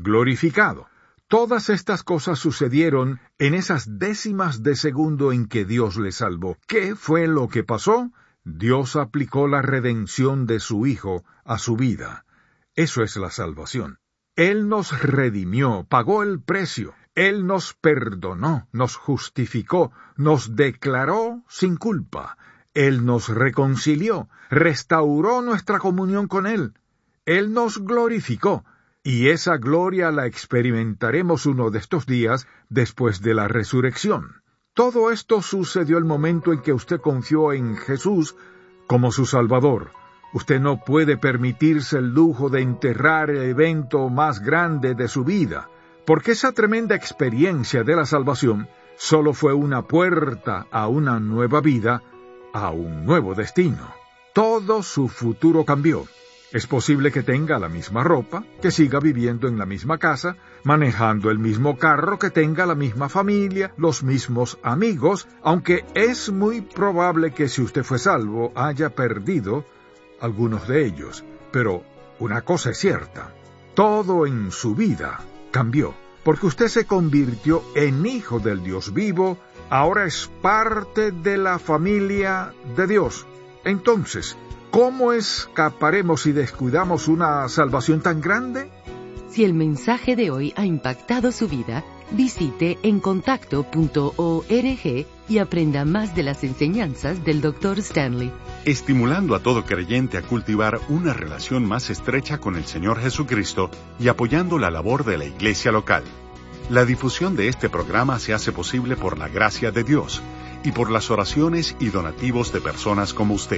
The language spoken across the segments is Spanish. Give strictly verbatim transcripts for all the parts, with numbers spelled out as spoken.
glorificado. Todas estas cosas sucedieron en esas décimas de segundo en que Dios le salvó. ¿Qué fue lo que pasó? Dios aplicó la redención de su Hijo a su vida. Eso es la salvación. Él nos redimió, pagó el precio. Él nos perdonó, nos justificó, nos declaró sin culpa. Él nos reconcilió, restauró nuestra comunión con Él. Él nos glorificó, y esa gloria la experimentaremos uno de estos días después de la resurrección. Todo esto sucedió el momento en que usted confió en Jesús como su Salvador. Usted no puede permitirse el lujo de enterrar el evento más grande de su vida, porque esa tremenda experiencia de la salvación solo fue una puerta a una nueva vida, a un nuevo destino. Todo su futuro cambió. Es posible que tenga la misma ropa, que siga viviendo en la misma casa, manejando el mismo carro, que tenga la misma familia, los mismos amigos, aunque es muy probable que si usted fue salvo haya perdido algunos de ellos. Pero una cosa es cierta, todo en su vida cambió, porque usted se convirtió en hijo del Dios vivo, ahora es parte de la familia de Dios. Entonces, ¿cómo escaparemos si descuidamos una salvación tan grande? Si el mensaje de hoy ha impactado su vida, visite encontacto punto org y aprenda más de las enseñanzas del doctor Stanley. Estimulando a todo creyente a cultivar una relación más estrecha con el Señor Jesucristo y apoyando la labor de la iglesia local. La difusión de este programa se hace posible por la gracia de Dios y por las oraciones y donativos de personas como usted.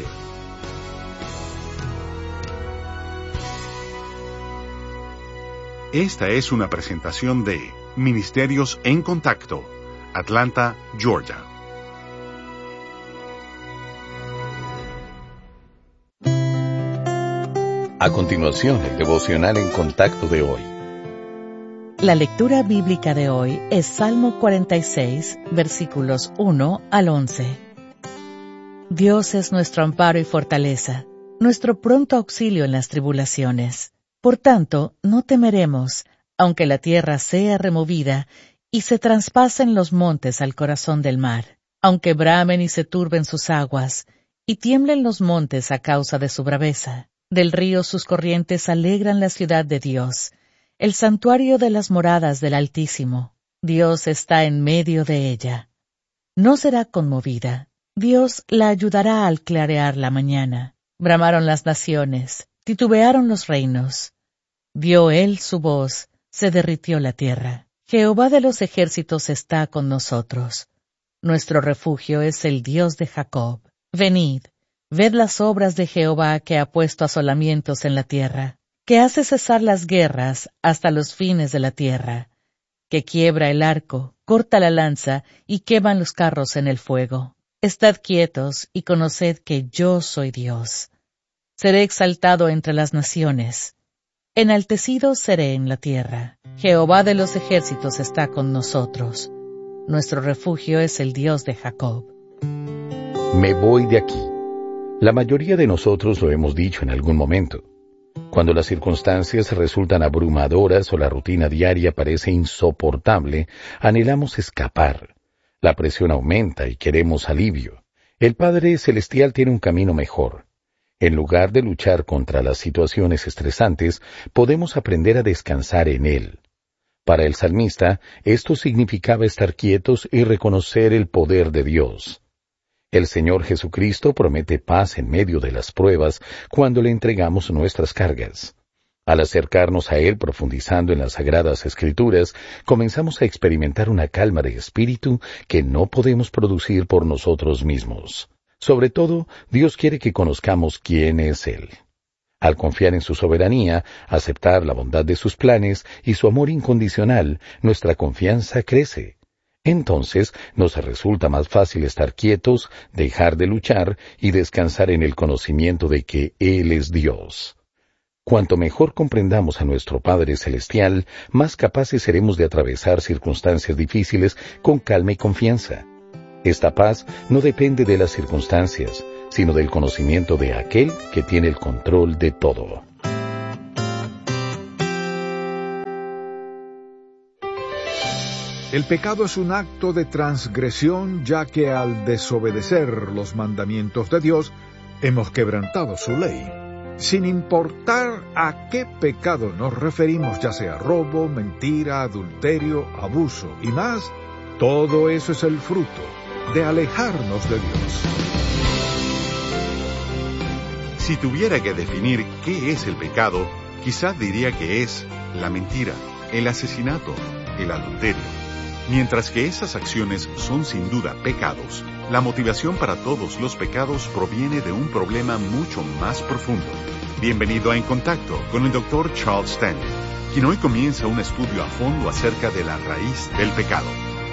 Esta es una presentación de Ministerios en Contacto, Atlanta, Georgia. A continuación, el devocional en contacto de hoy. La lectura bíblica de hoy es Salmo cuarenta y seis, versículos uno al once. Dios es nuestro amparo y fortaleza, nuestro pronto auxilio en las tribulaciones. Por tanto, no temeremos, aunque la tierra sea removida y se traspasen los montes al corazón del mar, aunque bramen y se turben sus aguas, y tiemblen los montes a causa de su braveza. Del río sus corrientes alegran la ciudad de Dios, el santuario de las moradas del Altísimo. Dios está en medio de ella. No será conmovida. Dios la ayudará al clarear la mañana. Bramaron las naciones, titubearon los reinos. Dio él su voz, se derritió la tierra. Jehová de los ejércitos está con nosotros. Nuestro refugio es el Dios de Jacob. Venid, ved las obras de Jehová, que ha puesto asolamientos en la tierra, que hace cesar las guerras hasta los fines de la tierra, que quiebra el arco, corta la lanza y queman los carros en el fuego. Estad quietos y conoced que yo soy Dios. Seré exaltado entre las naciones, enaltecido seré en la tierra. Jehová de los ejércitos está con nosotros. Nuestro refugio es el Dios de Jacob. Me voy de aquí. La mayoría de nosotros lo hemos dicho en algún momento. Cuando las circunstancias resultan abrumadoras o la rutina diaria parece insoportable, anhelamos escapar. La presión aumenta y queremos alivio. El Padre Celestial tiene un camino mejor. En lugar de luchar contra las situaciones estresantes, podemos aprender a descansar en Él. Para el salmista, esto significaba estar quietos y reconocer el poder de Dios. El Señor Jesucristo promete paz en medio de las pruebas cuando le entregamos nuestras cargas. Al acercarnos a Él profundizando en las Sagradas Escrituras, comenzamos a experimentar una calma de espíritu que no podemos producir por nosotros mismos. Sobre todo, Dios quiere que conozcamos quién es Él. Al confiar en su soberanía, aceptar la bondad de sus planes y su amor incondicional, nuestra confianza crece. Entonces, nos resulta más fácil estar quietos, dejar de luchar y descansar en el conocimiento de que Él es Dios. Cuanto mejor comprendamos a nuestro Padre Celestial, más capaces seremos de atravesar circunstancias difíciles con calma y confianza. Esta paz no depende de las circunstancias, sino del conocimiento de aquel que tiene el control de todo. El pecado es un acto de transgresión, ya que al desobedecer los mandamientos de Dios, hemos quebrantado su ley. Sin importar a qué pecado nos referimos, ya sea robo, mentira, adulterio, abuso y más, todo eso es el fruto de alejarnos de Dios. Si tuviera que definir qué es el pecado, quizás diría que es la mentira, el asesinato, el adulterio. Mientras que esas acciones son sin duda pecados, la motivación para todos los pecados proviene de un problema mucho más profundo. Bienvenido a En Contacto con el doctor Charles Stanley, quien hoy comienza un estudio a fondo acerca de la raíz del pecado.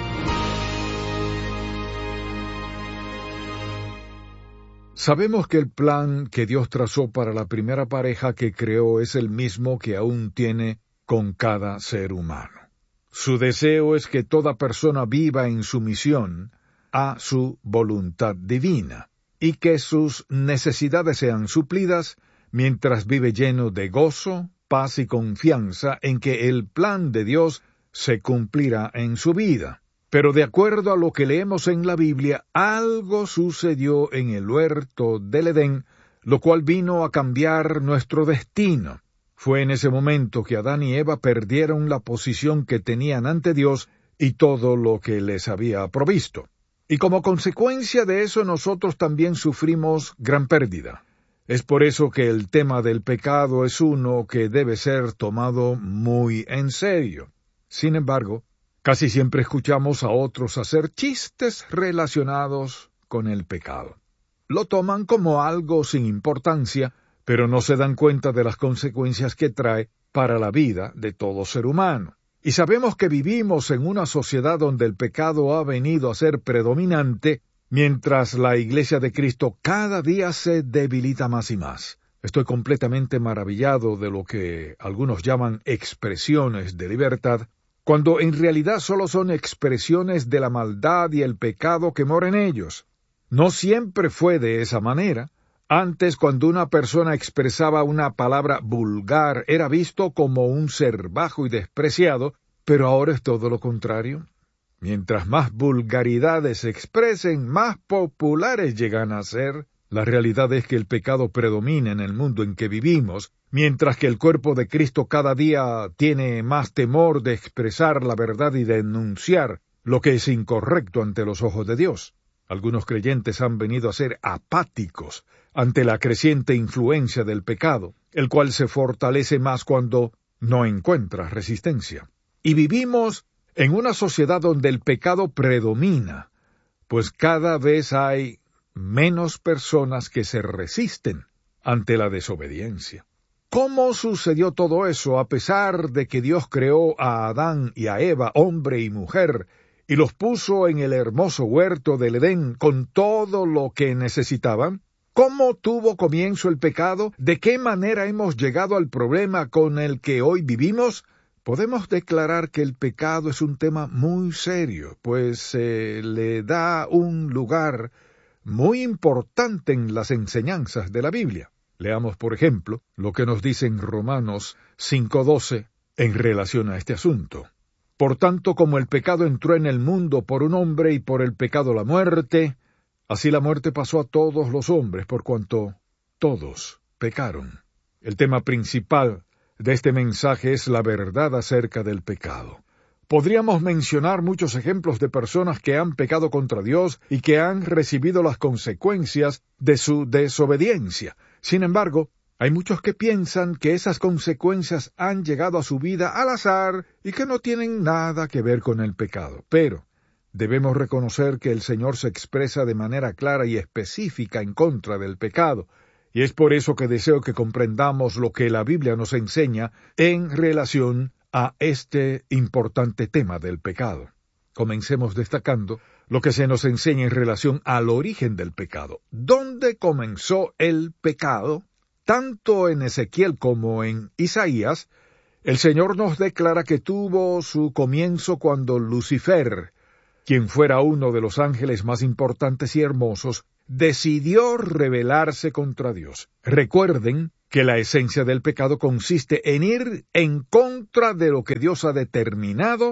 Sabemos que el plan que Dios trazó para la primera pareja que creó es el mismo que aún tiene con cada ser humano. Su deseo es que toda persona viva en sumisión a su voluntad divina y que sus necesidades sean suplidas mientras vive lleno de gozo, paz y confianza en que el plan de Dios se cumplirá en su vida. Pero de acuerdo a lo que leemos en la Biblia, algo sucedió en el huerto del Edén, lo cual vino a cambiar nuestro destino. Fue en ese momento que Adán y Eva perdieron la posición que tenían ante Dios y todo lo que les había provisto. Y como consecuencia de eso nosotros también sufrimos gran pérdida. Es por eso que el tema del pecado es uno que debe ser tomado muy en serio. Sin embargo, casi siempre escuchamos a otros hacer chistes relacionados con el pecado. Lo toman como algo sin importancia, pero no se dan cuenta de las consecuencias que trae para la vida de todo ser humano. Y sabemos que vivimos en una sociedad donde el pecado ha venido a ser predominante, mientras la Iglesia de Cristo cada día se debilita más y más. Estoy completamente maravillado de lo que algunos llaman expresiones de libertad, cuando en realidad solo son expresiones de la maldad y el pecado que mora en ellos. No siempre fue de esa manera. Antes, cuando una persona expresaba una palabra vulgar, era visto como un ser bajo y despreciado, pero ahora es todo lo contrario. Mientras más vulgaridades se expresen, más populares llegan a ser. La realidad es que el pecado predomina en el mundo en que vivimos, mientras que el cuerpo de Cristo cada día tiene más temor de expresar la verdad y de denunciar lo que es incorrecto ante los ojos de Dios. Algunos creyentes han venido a ser apáticos ante la creciente influencia del pecado, el cual se fortalece más cuando no encuentra resistencia. Y vivimos en una sociedad donde el pecado predomina, pues cada vez hay menos personas que se resisten ante la desobediencia. ¿Cómo sucedió todo eso a pesar de que Dios creó a Adán y a Eva, hombre y mujer, y los puso en el hermoso huerto del Edén con todo lo que necesitaban? ¿Cómo tuvo comienzo el pecado? ¿De qué manera hemos llegado al problema con el que hoy vivimos? Podemos declarar que el pecado es un tema muy serio, pues se eh, le da un lugar muy importante en las enseñanzas de la Biblia. Leamos, por ejemplo, lo que nos dice en Romanos cinco doce en relación a este asunto. Por tanto, como el pecado entró en el mundo por un hombre y por el pecado la muerte, así la muerte pasó a todos los hombres por cuanto todos pecaron. El tema principal de este mensaje es la verdad acerca del pecado. Podríamos mencionar muchos ejemplos de personas que han pecado contra Dios y que han recibido las consecuencias de su desobediencia. Sin embargo, hay muchos que piensan que esas consecuencias han llegado a su vida al azar y que no tienen nada que ver con el pecado. Pero debemos reconocer que el Señor se expresa de manera clara y específica en contra del pecado, y es por eso que deseo que comprendamos lo que la Biblia nos enseña en relación a este importante tema del pecado. Comencemos destacando lo que se nos enseña en relación al origen del pecado. ¿Dónde comenzó el pecado? Tanto en Ezequiel como en Isaías, el Señor nos declara que tuvo su comienzo cuando Lucifer, quien fuera uno de los ángeles más importantes y hermosos, decidió rebelarse contra Dios. Recuerden que la esencia del pecado consiste en ir en contra de lo que Dios ha determinado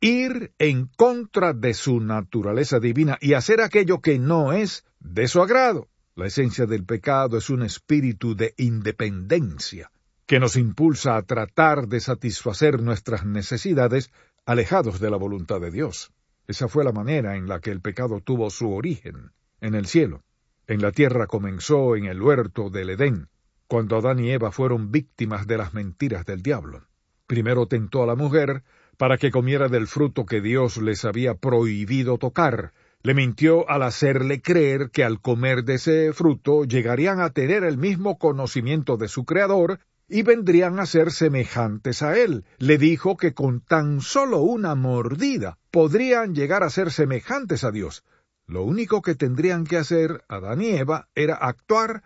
ir en contra de su naturaleza divina y hacer aquello que no es de su agrado. La esencia del pecado es un espíritu de independencia que nos impulsa a tratar de satisfacer nuestras necesidades alejados de la voluntad de Dios. Esa fue la manera en la que el pecado tuvo su origen, en el cielo. En la tierra comenzó en el huerto del Edén, cuando Adán y Eva fueron víctimas de las mentiras del diablo. Primero tentó a la mujer para que comiera del fruto que Dios les había prohibido tocar. Le mintió al hacerle creer que al comer de ese fruto llegarían a tener el mismo conocimiento de su Creador y vendrían a ser semejantes a Él. Le dijo que con tan solo una mordida podrían llegar a ser semejantes a Dios. Lo único que tendrían que hacer Adán y Eva era actuar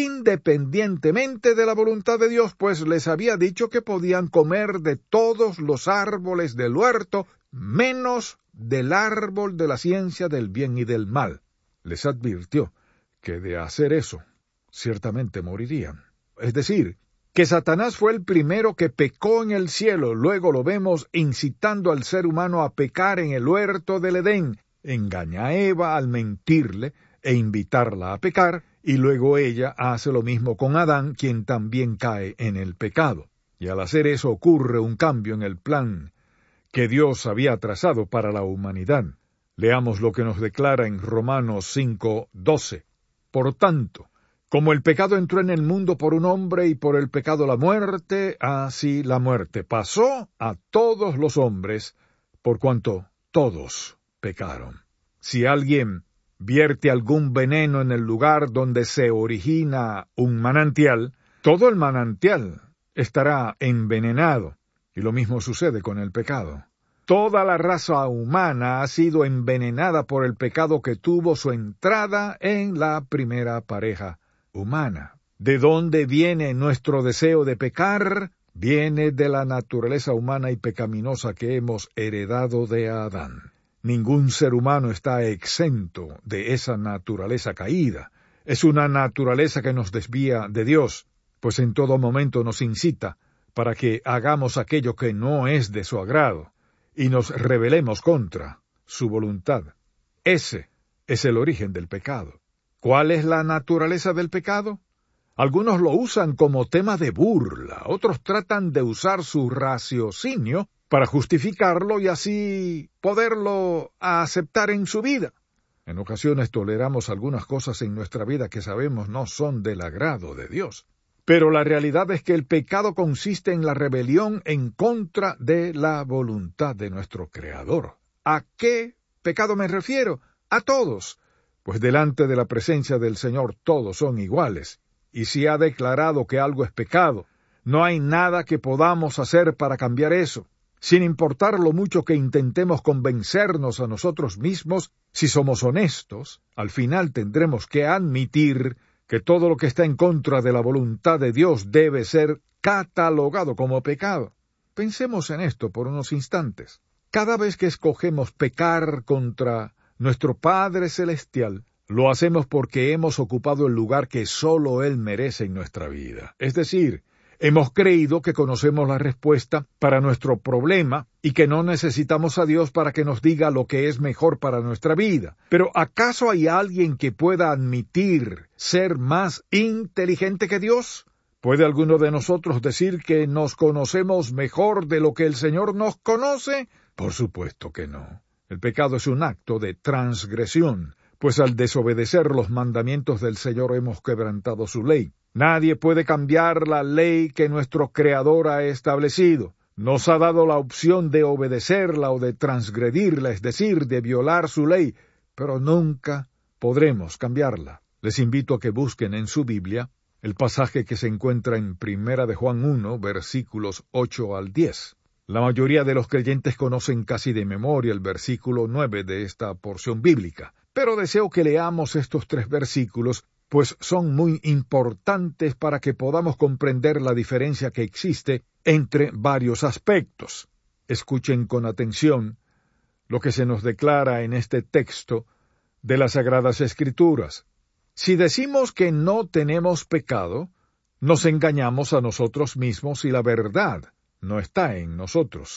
independientemente de la voluntad de Dios, pues les había dicho que podían comer de todos los árboles del huerto, menos del árbol de la ciencia del bien y del mal. Les advirtió que de hacer eso, ciertamente morirían. Es decir, que Satanás fue el primero que pecó en el cielo. Luego lo vemos incitando al ser humano a pecar en el huerto del Edén. Engaña a Eva al mentirle e invitarla a pecar, y luego ella hace lo mismo con Adán, quien también cae en el pecado. Y al hacer eso ocurre un cambio en el plan que Dios había trazado para la humanidad. Leamos lo que nos declara en Romanos cinco doce. Por tanto, como el pecado entró en el mundo por un hombre y por el pecado la muerte, así la muerte pasó a todos los hombres, por cuanto todos pecaron. Si alguien vierte algún veneno en el lugar donde se origina un manantial, todo el manantial estará envenenado, y lo mismo sucede con el pecado. Toda la raza humana ha sido envenenada por el pecado que tuvo su entrada en la primera pareja humana. ¿De dónde viene nuestro deseo de pecar? Viene de la naturaleza humana y pecaminosa que hemos heredado de Adán. Ningún ser humano está exento de esa naturaleza caída. Es una naturaleza que nos desvía de Dios, pues en todo momento nos incita para que hagamos aquello que no es de su agrado y nos rebelemos contra su voluntad. Ese es el origen del pecado. ¿Cuál es la naturaleza del pecado? Algunos lo usan como tema de burla, otros tratan de usar su raciocinio para justificarlo y así poderlo aceptar en su vida. En ocasiones toleramos algunas cosas en nuestra vida que sabemos no son del agrado de Dios. Pero la realidad es que el pecado consiste en la rebelión en contra de la voluntad de nuestro Creador. ¿A qué pecado me refiero? A todos, pues delante de la presencia del Señor todos son iguales. Y si ha declarado que algo es pecado, no hay nada que podamos hacer para cambiar eso. Sin importar lo mucho que intentemos convencernos a nosotros mismos, si somos honestos, al final tendremos que admitir que todo lo que está en contra de la voluntad de Dios debe ser catalogado como pecado. Pensemos en esto por unos instantes. Cada vez que escogemos pecar contra nuestro Padre Celestial, lo hacemos porque hemos ocupado el lugar que solo Él merece en nuestra vida. Es decir, hemos creído que conocemos la respuesta para nuestro problema y que no necesitamos a Dios para que nos diga lo que es mejor para nuestra vida. Pero ¿acaso hay alguien que pueda admitir ser más inteligente que Dios? ¿Puede alguno de nosotros decir que nos conocemos mejor de lo que el Señor nos conoce? Por supuesto que no. El pecado es un acto de transgresión, pues al desobedecer los mandamientos del Señor hemos quebrantado su ley. Nadie puede cambiar la ley que nuestro Creador ha establecido. Nos ha dado la opción de obedecerla o de transgredirla, es decir, de violar su ley, pero nunca podremos cambiarla. Les invito a que busquen en su Biblia el pasaje que se encuentra en Primera de Juan uno, versículos ocho al diez. La mayoría de los creyentes conocen casi de memoria el versículo nueve de esta porción bíblica, pero deseo que leamos estos tres versículos, pues son muy importantes para que podamos comprender la diferencia que existe entre varios aspectos. Escuchen con atención lo que se nos declara en este texto de las Sagradas Escrituras. Si decimos que no tenemos pecado, nos engañamos a nosotros mismos y la verdad no está en nosotros.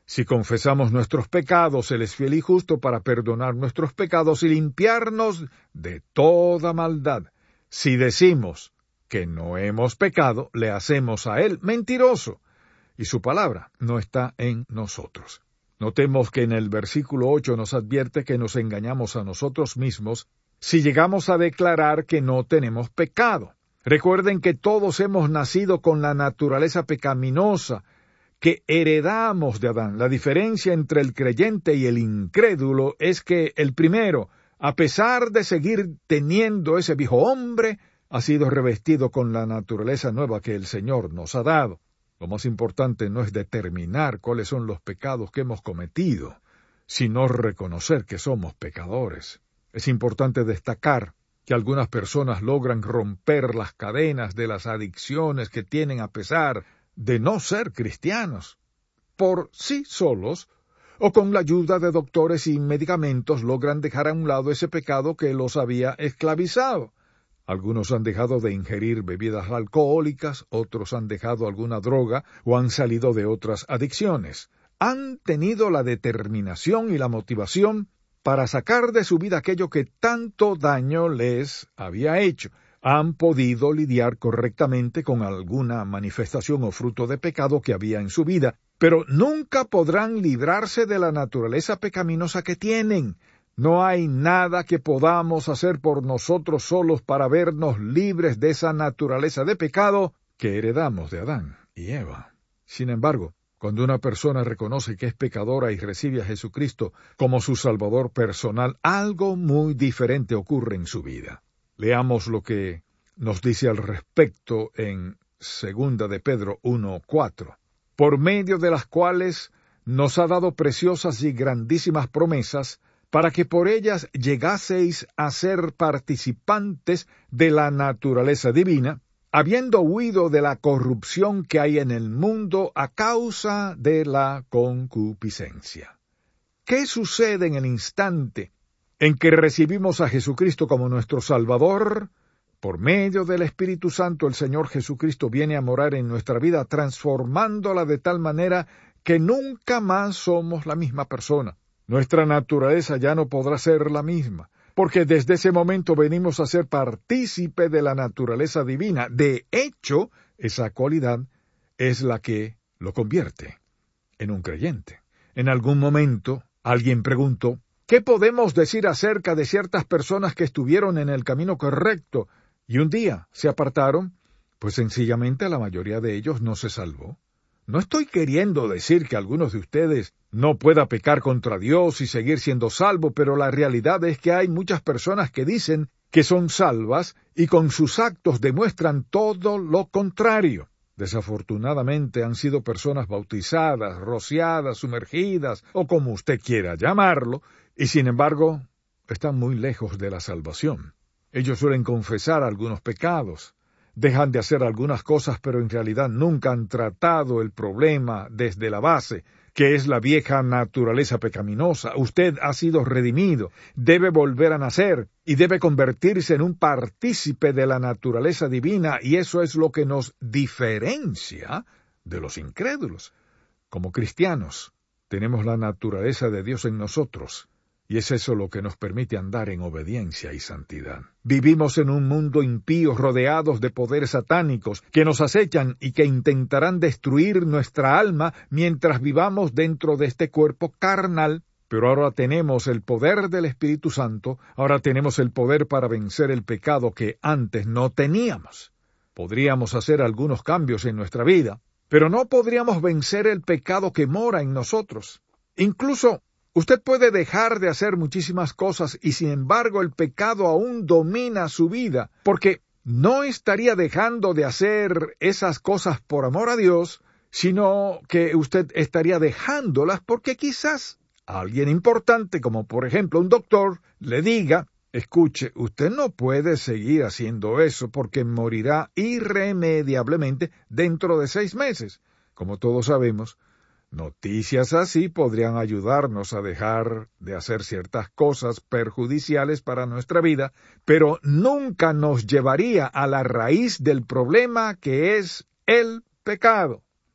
Si confesamos nuestros pecados, Él es fiel y justo para perdonar nuestros pecados y limpiarnos de toda maldad. Si decimos que no hemos pecado, le hacemos a Él mentiroso, y su palabra no está en nosotros. Notemos que en el versículo ocho nos advierte que nos engañamos a nosotros mismos si llegamos a declarar que no tenemos pecado. Recuerden que todos hemos nacido con la naturaleza pecaminosa que heredamos de Adán. La diferencia entre el creyente y el incrédulo es que el primero, a pesar de seguir teniendo ese viejo hombre, ha sido revestido con la naturaleza nueva que el Señor nos ha dado. Lo más importante no es determinar cuáles son los pecados que hemos cometido, sino reconocer que somos pecadores. Es importante destacar que algunas personas logran romper las cadenas de las adicciones que tienen a pesar de no ser cristianos. Por sí solos, o con la ayuda de doctores y medicamentos, logran dejar a un lado ese pecado que los había esclavizado. Algunos han dejado de ingerir bebidas alcohólicas, otros han dejado alguna droga o han salido de otras adicciones. Han tenido la determinación y la motivación para sacar de su vida aquello que tanto daño les había hecho. Han podido lidiar correctamente con alguna manifestación o fruto de pecado que había en su vida, pero nunca podrán librarse de la naturaleza pecaminosa que tienen. No hay nada que podamos hacer por nosotros solos para vernos libres de esa naturaleza de pecado que heredamos de Adán y Eva. Sin embargo, cuando una persona reconoce que es pecadora y recibe a Jesucristo como su Salvador personal, algo muy diferente ocurre en su vida. Leamos lo que nos dice al respecto en Segunda de Pedro uno cuatro, por medio de las cuales nos ha dado preciosas y grandísimas promesas, para que por ellas llegaseis a ser participantes de la naturaleza divina, habiendo huido de la corrupción que hay en el mundo a causa de la concupiscencia. ¿Qué sucede en el instante en que recibimos a Jesucristo como nuestro Salvador? Por medio del Espíritu Santo, el Señor Jesucristo viene a morar en nuestra vida, transformándola de tal manera que nunca más somos la misma persona. Nuestra naturaleza ya no podrá ser la misma, porque desde ese momento venimos a ser partícipe de la naturaleza divina. De hecho, esa cualidad es la que lo convierte en un creyente. En algún momento, alguien preguntó, ¿qué podemos decir acerca de ciertas personas que estuvieron en el camino correcto y un día se apartaron? Pues sencillamente la mayoría de ellos no se salvó. No estoy queriendo decir que algunos de ustedes no pueda pecar contra Dios y seguir siendo salvo, pero la realidad es que hay muchas personas que dicen que son salvas y con sus actos demuestran todo lo contrario. Desafortunadamente han sido personas bautizadas, rociadas, sumergidas, o como usted quiera llamarlo, y sin embargo están muy lejos de la salvación. Ellos suelen confesar algunos pecados, dejan de hacer algunas cosas, pero en realidad nunca han tratado el problema desde la base, que es la vieja naturaleza pecaminosa. Usted ha sido redimido, debe volver a nacer y debe convertirse en un partícipe de la naturaleza divina, y eso es lo que nos diferencia de los incrédulos. Como cristianos, tenemos la naturaleza de Dios en nosotros, y es eso lo que nos permite andar en obediencia y santidad. Vivimos en un mundo impío rodeados de poderes satánicos que nos acechan y que intentarán destruir nuestra alma mientras vivamos dentro de este cuerpo carnal. Pero ahora tenemos el poder del Espíritu Santo, ahora tenemos el poder para vencer el pecado que antes no teníamos. Podríamos hacer algunos cambios en nuestra vida, pero no podríamos vencer el pecado que mora en nosotros. Incluso usted puede dejar de hacer muchísimas cosas y sin embargo el pecado aún domina su vida, porque no estaría dejando de hacer esas cosas por amor a Dios, sino que usted estaría dejándolas porque quizás alguien importante, como por ejemplo un doctor, le diga, escuche, usted no puede seguir haciendo eso porque morirá irremediablemente dentro de seis meses. Como todos sabemos, noticias así podrían ayudarnos a dejar de hacer ciertas cosas perjudiciales para nuestra vida, pero nunca nos llevaría a la raíz del problema que es el pecado.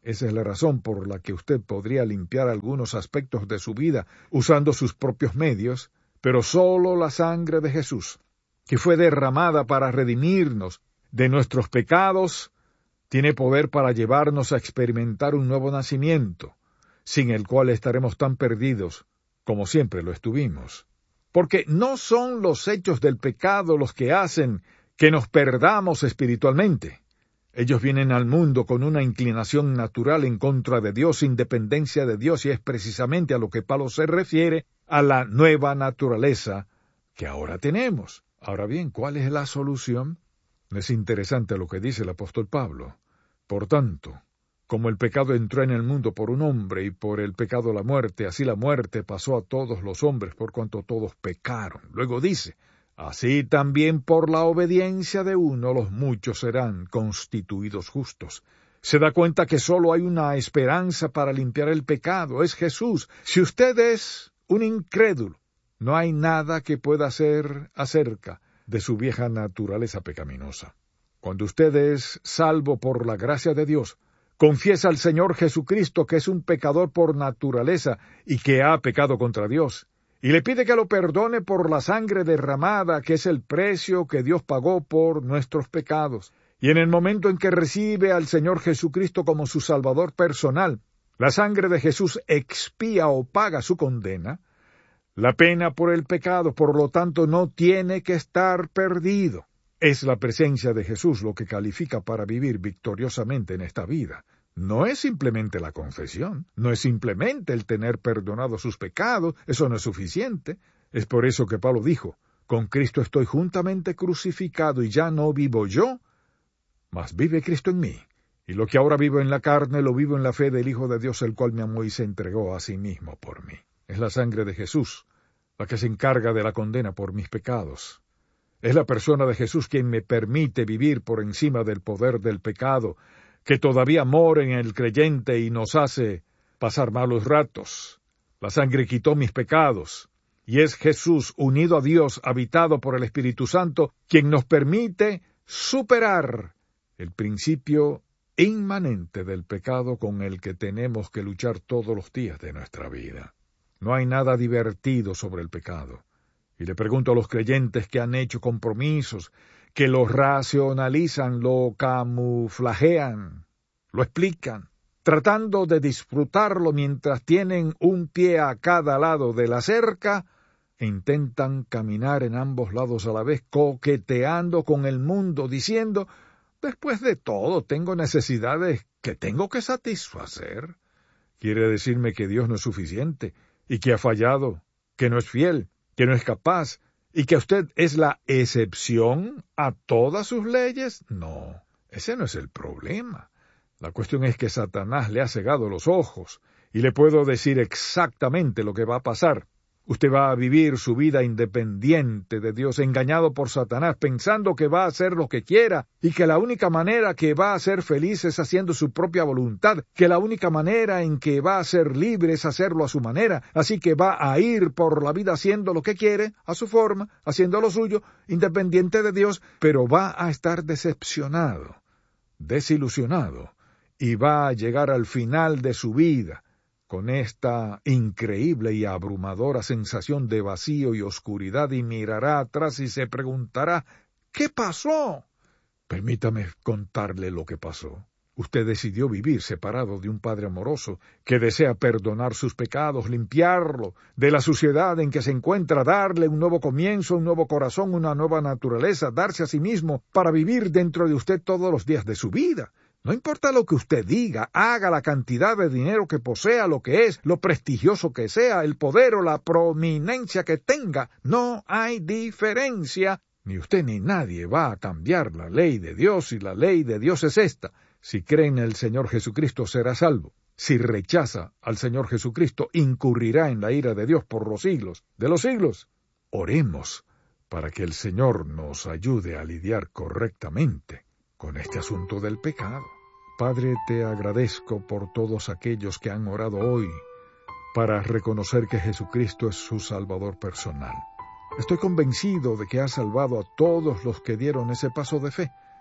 Esa es la razón por la que usted podría limpiar algunos aspectos de su vida usando sus propios medios, pero solo la sangre de Jesús, que fue derramada para redimirnos de nuestros pecados, tiene poder para llevarnos a experimentar un nuevo nacimiento, sin el cual estaremos tan perdidos como siempre lo estuvimos. Porque no son los hechos del pecado los que hacen que nos perdamos espiritualmente. Ellos vienen al mundo con una inclinación natural en contra de Dios, sin dependencia de Dios, y es precisamente a lo que Pablo se refiere, a la nueva naturaleza que ahora tenemos. Ahora bien, ¿cuál es la solución? Es interesante lo que dice el apóstol Pablo. Por tanto, como el pecado entró en el mundo por un hombre, y por el pecado la muerte, así la muerte pasó a todos los hombres por cuanto todos pecaron. Luego dice, así también por la obediencia de uno los muchos serán constituidos justos. Se da cuenta que solo hay una esperanza para limpiar el pecado, es Jesús. Si usted es un incrédulo, no hay nada que pueda hacer acerca de su vieja naturaleza pecaminosa. Cuando usted es salvo por la gracia de Dios, confiesa al Señor Jesucristo que es un pecador por naturaleza y que ha pecado contra Dios, y le pide que lo perdone por la sangre derramada, que es el precio que Dios pagó por nuestros pecados. Y en el momento en que recibe al Señor Jesucristo como su Salvador personal, la sangre de Jesús expía o paga su condena, la pena por el pecado, por lo tanto, no tiene que estar perdido. Es la presencia de Jesús lo que califica para vivir victoriosamente en esta vida. No es simplemente la confesión, no es simplemente el tener perdonado sus pecados, eso no es suficiente. Es por eso que Pablo dijo, con Cristo estoy juntamente crucificado y ya no vivo yo, mas vive Cristo en mí. Y lo que ahora vivo en la carne lo vivo en la fe del Hijo de Dios, el cual me amó y se entregó a sí mismo por mí. Es la sangre de Jesús la que se encarga de la condena por mis pecados. Es la persona de Jesús quien me permite vivir por encima del poder del pecado, que todavía mora en el creyente y nos hace pasar malos ratos. La sangre quitó mis pecados, y es Jesús, unido a Dios, habitado por el Espíritu Santo, quien nos permite superar el principio inmanente del pecado con el que tenemos que luchar todos los días de nuestra vida. No hay nada divertido sobre el pecado. Y le pregunto a los creyentes que han hecho compromisos, que lo racionalizan, lo camuflajean, lo explican, tratando de disfrutarlo mientras tienen un pie a cada lado de la cerca, e intentan caminar en ambos lados a la vez, coqueteando con el mundo, diciendo, después de todo, tengo necesidades que tengo que satisfacer. Quiere decirme que Dios no es suficiente, y que ha fallado, que no es fiel, que no es capaz, y que usted es la excepción a todas sus leyes. No, ese no es el problema. La cuestión es que Satanás le ha cegado los ojos, y le puedo decir exactamente lo que va a pasar. Usted va a vivir su vida independiente de Dios, engañado por Satanás, pensando que va a hacer lo que quiera, y que la única manera que va a ser feliz es haciendo su propia voluntad, que la única manera en que va a ser libre es hacerlo a su manera, así que va a ir por la vida haciendo lo que quiere, a su forma, haciendo lo suyo, independiente de Dios, pero va a estar decepcionado, desilusionado, y va a llegar al final de su vida con esta increíble y abrumadora sensación de vacío y oscuridad, y mirará atrás y se preguntará, ¿qué pasó? Permítame contarle lo que pasó. Usted decidió vivir separado de un Padre amoroso que desea perdonar sus pecados, limpiarlo de la suciedad en que se encuentra, darle un nuevo comienzo, un nuevo corazón, una nueva naturaleza, darse a sí mismo para vivir dentro de usted todos los días de su vida. No importa lo que usted diga, haga, la cantidad de dinero que posea, lo que es, lo prestigioso que sea, el poder o la prominencia que tenga, no hay diferencia. Ni usted ni nadie va a cambiar la ley de Dios, y la ley de Dios es esta. Si cree en el Señor Jesucristo, será salvo. Si rechaza al Señor Jesucristo, incurrirá en la ira de Dios por los siglos de los siglos. Oremos para que el Señor nos ayude a lidiar correctamente con este asunto del pecado. Padre, te agradezco por todos aquellos que han orado hoy para reconocer que Jesucristo es su Salvador personal. Estoy convencido de que has salvado a todos los que dieron ese paso de fe.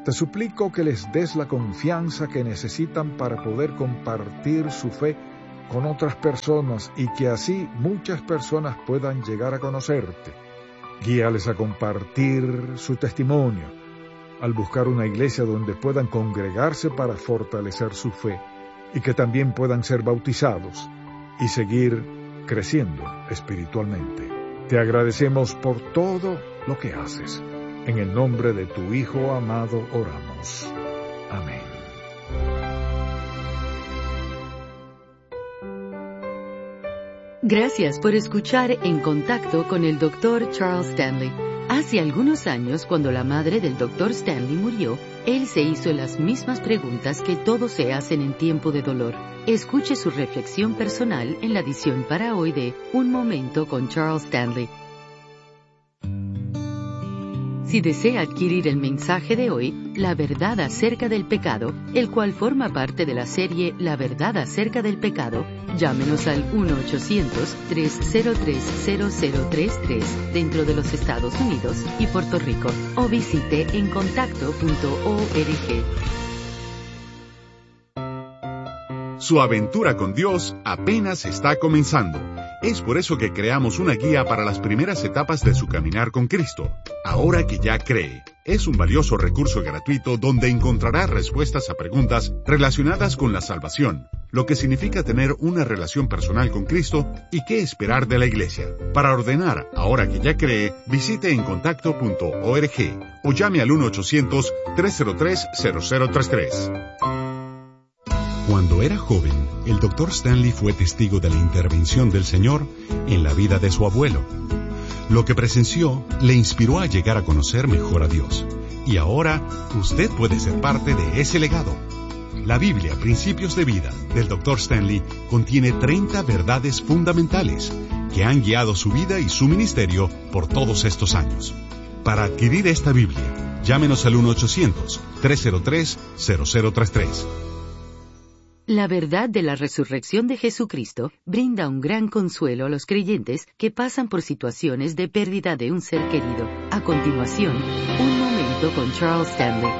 Te suplico que les des la confianza que necesitan para poder compartir su fe con otras personas y que así muchas personas puedan llegar a conocerte. Guíales a compartir su testimonio, al buscar una iglesia donde puedan congregarse para fortalecer su fe y que también puedan ser bautizados y seguir creciendo espiritualmente. Te agradecemos por todo lo que haces. En el nombre de tu Hijo amado oramos. Amén. Gracias por escuchar En Contacto con el doctor Charles Stanley. Hace algunos años, cuando la madre del doctor Stanley murió, él se hizo las mismas preguntas que todos se hacen en tiempo de dolor. Escuche su reflexión personal en la edición para hoy de Un Momento con Charles Stanley. Si desea adquirir el mensaje de hoy, La Verdad acerca del pecado, el cual forma parte de la serie La Verdad acerca del pecado, llámenos al uno ochocientos, tres cero tres, cero cero tres tres dentro de los Estados Unidos y Puerto Rico, o visite en contacto punto org. Su aventura con Dios apenas está comenzando. Es por eso que creamos una guía para las primeras etapas de su caminar con Cristo. Ahora que ya cree, es un valioso recurso gratuito donde encontrará respuestas a preguntas relacionadas con la salvación, lo que significa tener una relación personal con Cristo y qué esperar de la iglesia. Para ordenar Ahora que ya cree, visite en contacto punto org o llame al uno ochocientos, tres cero tres, cero cero tres tres. Cuando era joven, el doctor Stanley fue testigo de la intervención del Señor en la vida de su abuelo. Lo que presenció le inspiró a llegar a conocer mejor a Dios. Y ahora, usted puede ser parte de ese legado. La Biblia, Principios de Vida, del doctor Stanley, contiene treinta verdades fundamentales que han guiado su vida y su ministerio por todos estos años. Para adquirir esta Biblia, llámenos al uno ochocientos, tres cero tres, cero cero tres tres. La verdad de la resurrección de Jesucristo brinda un gran consuelo a los creyentes que pasan por situaciones de pérdida de un ser querido. A continuación, un momento con Charles Stanley.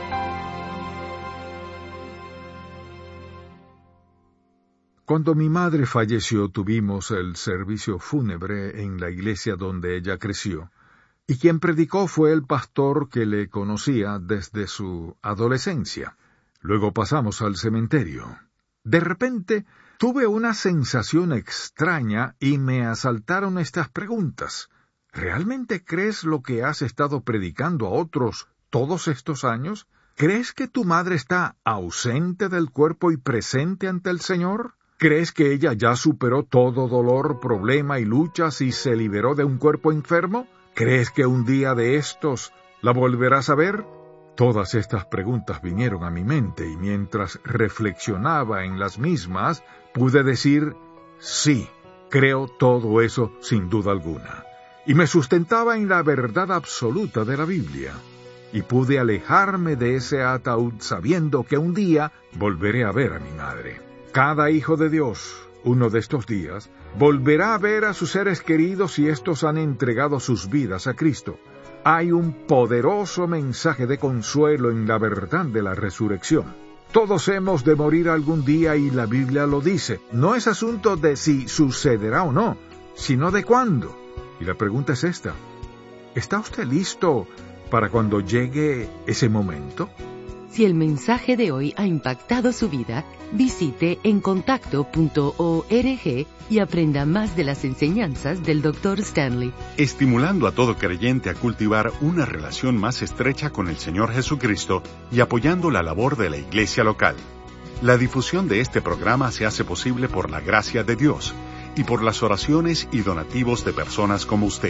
Cuando mi madre falleció, tuvimos el servicio fúnebre en la iglesia donde ella creció, y quien predicó fue el pastor que le conocía desde su adolescencia. Luego pasamos al cementerio. De repente, tuve una sensación extraña y me asaltaron estas preguntas. ¿Realmente crees lo que has estado predicando a otros todos estos años? ¿Crees que tu madre está ausente del cuerpo y presente ante el Señor? ¿Crees que ella ya superó todo dolor, problema y luchas y se liberó de un cuerpo enfermo? ¿Crees que un día de estos la volverás a ver? Todas estas preguntas vinieron a mi mente y mientras reflexionaba en las mismas, pude decir, sí, creo todo eso sin duda alguna. Y me sustentaba en la verdad absoluta de la Biblia. Y pude alejarme de ese ataúd sabiendo que un día volveré a ver a mi madre. Cada hijo de Dios, uno de estos días, volverá a ver a sus seres queridos y estos han entregado sus vidas a Cristo. Hay un poderoso mensaje de consuelo en la verdad de la resurrección. Todos hemos de morir algún día y la Biblia lo dice. No es asunto de si sucederá o no, sino de cuándo. Y la pregunta es esta. ¿Está usted listo para cuando llegue ese momento? Si el mensaje de hoy ha impactado su vida, visite en contacto punto org y aprenda más de las enseñanzas del doctor Stanley. Estimulando a todo creyente a cultivar una relación más estrecha con el Señor Jesucristo y apoyando la labor de la iglesia local. La difusión de este programa se hace posible por la gracia de Dios y por las oraciones y donativos de personas como usted.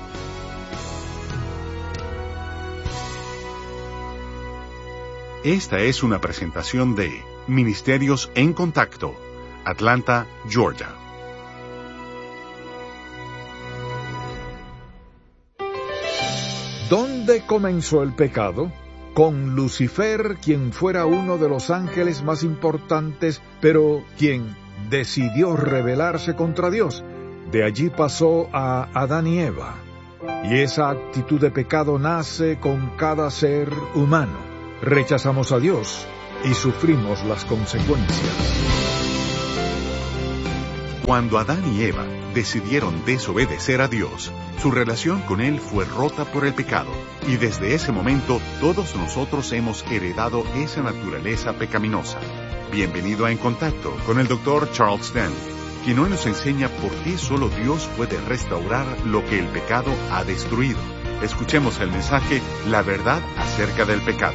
Esta es una presentación de Ministerios en Contacto, Atlanta, Georgia. ¿Dónde comenzó el pecado? Con Lucifer, quien fuera uno de los ángeles más importantes, pero quien decidió rebelarse contra Dios. De allí pasó a Adán y Eva. Y esa actitud de pecado nace con cada ser humano. rechazamos a Dios y sufrimos las consecuencias. Cuando Adán y Eva decidieron desobedecer a Dios, su relación con Él fue rota por el pecado, y desde ese momento todos nosotros hemos heredado esa naturaleza pecaminosa. Bienvenido a En Contacto con el doctor Charles Stanley, quien hoy nos enseña por qué solo Dios puede restaurar lo que el pecado ha destruido. Escuchemos el mensaje, La verdad acerca del pecado.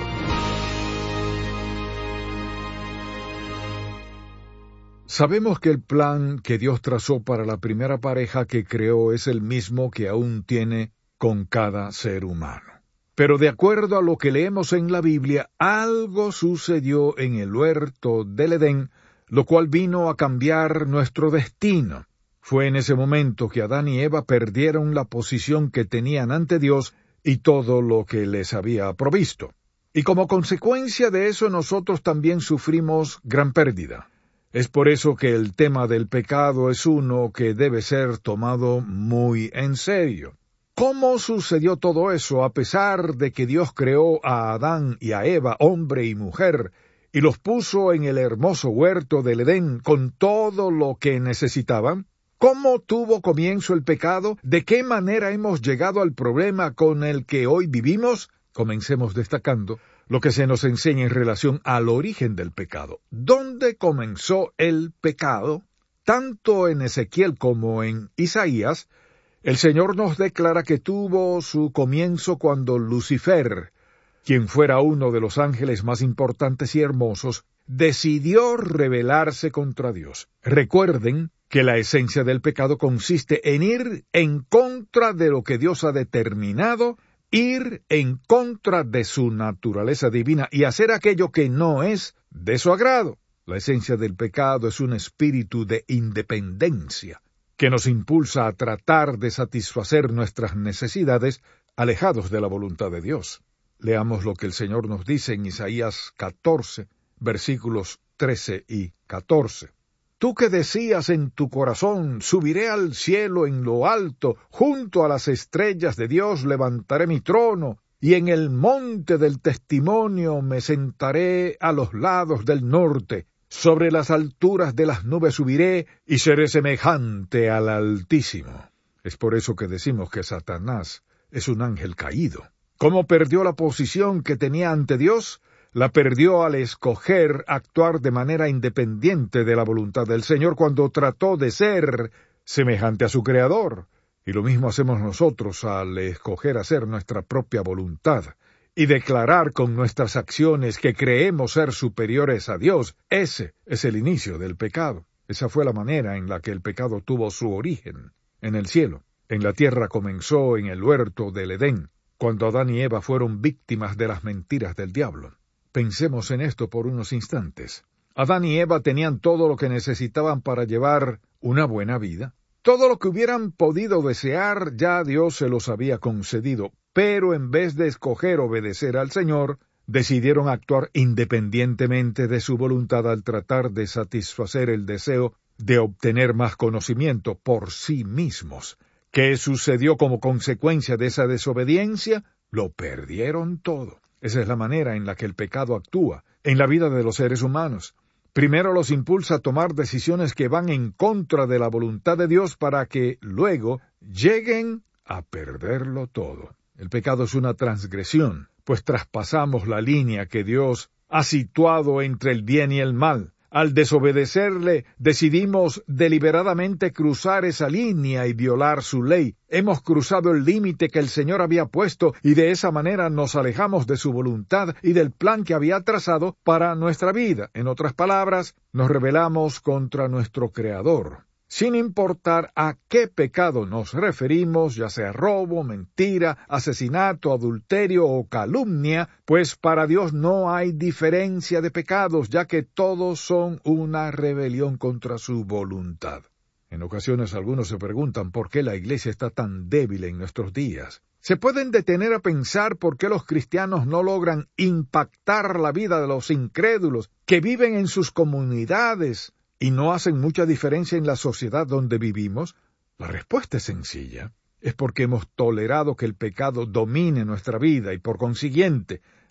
Sabemos que el plan que Dios trazó para la primera pareja que creó es el mismo que aún tiene con cada ser humano. Pero de acuerdo a lo que leemos en la Biblia, algo sucedió en el huerto del Edén, lo cual vino a cambiar nuestro destino. Fue en ese momento que Adán y Eva perdieron la posición que tenían ante Dios y todo lo que les había provisto. Y como consecuencia de eso nosotros también sufrimos gran pérdida. Es por eso que el tema del pecado es uno que debe ser tomado muy en serio. ¿Cómo sucedió todo eso a pesar de que Dios creó a Adán y a Eva, hombre y mujer, y los puso en el hermoso huerto del Edén con todo lo que necesitaban? ¿Cómo tuvo comienzo el pecado? ¿De qué manera hemos llegado al problema con el que hoy vivimos? Comencemos destacando lo que se nos enseña en relación al origen del pecado. ¿Dónde comenzó el pecado? Tanto en Ezequiel como en Isaías, el Señor nos declara que tuvo su comienzo cuando Lucifer, quien fuera uno de los ángeles más importantes y hermosos, decidió rebelarse contra Dios. Recuerden que la esencia del pecado consiste en ir en contra de lo que Dios ha determinado, ir en contra de su naturaleza divina y hacer aquello que no es de su agrado. La esencia del pecado es un espíritu de independencia que nos impulsa a tratar de satisfacer nuestras necesidades alejados de la voluntad de Dios. Leamos lo que el Señor nos dice en Isaías catorce, versículos trece y catorce. Tú que decías en tu corazón, subiré al cielo en lo alto, junto a las estrellas de Dios levantaré mi trono, y en el monte del testimonio me sentaré a los lados del norte, sobre las alturas de las nubes subiré, y seré semejante al Altísimo. Es por eso que decimos que Satanás es un ángel caído. ¿Cómo perdió la posición que tenía ante Dios? La perdió al escoger actuar de manera independiente de la voluntad del Señor cuando trató de ser semejante a su Creador. Y lo mismo hacemos nosotros al escoger hacer nuestra propia voluntad y declarar con nuestras acciones que creemos ser superiores a Dios. Ese es el inicio del pecado. Esa fue la manera en la que el pecado tuvo su origen en el cielo. En la tierra comenzó en el huerto del Edén, cuando Adán y Eva fueron víctimas de las mentiras del diablo. Pensemos en esto por unos instantes. Adán y Eva tenían todo lo que necesitaban para llevar una buena vida. Todo lo que hubieran podido desear ya Dios se los había concedido, pero en vez de escoger obedecer al Señor, decidieron actuar independientemente de su voluntad al tratar de satisfacer el deseo de obtener más conocimiento por sí mismos. ¿Qué sucedió como consecuencia de esa desobediencia? Lo perdieron todo. Esa es la manera en la que el pecado actúa en la vida de los seres humanos. Primero los impulsa a tomar decisiones que van en contra de la voluntad de Dios para que luego lleguen a perderlo todo. El pecado es una transgresión, pues traspasamos la línea que Dios ha situado entre el bien y el mal. Al desobedecerle, decidimos deliberadamente cruzar esa línea y violar su ley. Hemos cruzado el límite que el Señor había puesto y de esa manera nos alejamos de su voluntad y del plan que había trazado para nuestra vida. En otras palabras, nos rebelamos contra nuestro Creador. Sin importar a qué pecado nos referimos, ya sea robo, mentira, asesinato, adulterio o calumnia, pues para Dios no hay diferencia de pecados, ya que todos son una rebelión contra su voluntad. En ocasiones algunos se preguntan por qué la iglesia está tan débil en nuestros días. ¿Se pueden detener a pensar por qué los cristianos no logran impactar la vida de los incrédulos que viven en sus comunidades y no hacen mucha diferencia en la sociedad donde vivimos? La respuesta es sencilla. Es porque hemos tolerado que el pecado domine nuestra vida y por consiguiente